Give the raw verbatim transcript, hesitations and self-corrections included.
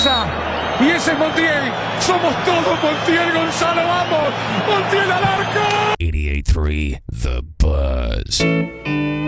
cabeza. Y ese es Montiel. Somos todos Montiel, Gonzalo. ¡Vamos! ¡Montiel al arco! eighty-eight point three The Buzz.